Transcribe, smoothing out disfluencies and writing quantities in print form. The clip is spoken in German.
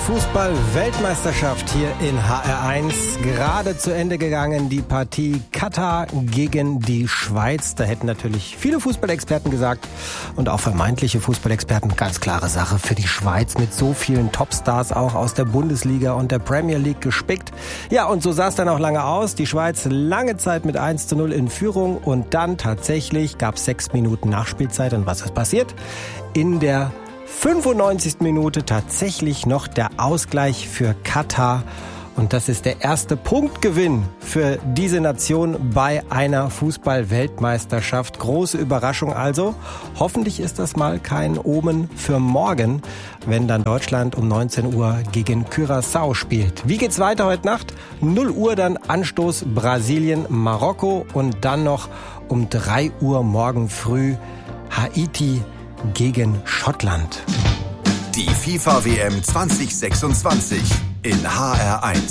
Fußball-Weltmeisterschaft hier in HR1. Gerade zu Ende gegangen die Partie Katar gegen die Schweiz. Da hätten natürlich viele Fußballexperten gesagt und auch vermeintliche Fußballexperten, ganz klare Sache für die Schweiz mit so vielen Topstars auch aus der Bundesliga und der Premier League gespickt. Ja, und so sah es dann auch lange aus. Die Schweiz lange Zeit mit 1:0 in Führung und dann tatsächlich gab es 6 Minuten Nachspielzeit. Und was ist passiert? In der 95. Minute tatsächlich noch der Ausgleich für Katar. Und das ist der erste Punktgewinn für diese Nation bei einer Fußball-Weltmeisterschaft. Große Überraschung also. Hoffentlich ist das mal kein Omen für morgen, wenn dann Deutschland um 19 Uhr gegen Curaçao spielt. Wie geht's weiter heute Nacht? 0 Uhr dann Anstoß Brasilien, Marokko und dann noch um 3 Uhr morgen früh Haiti gegen Schottland. Die FIFA-WM 2026 in HR1.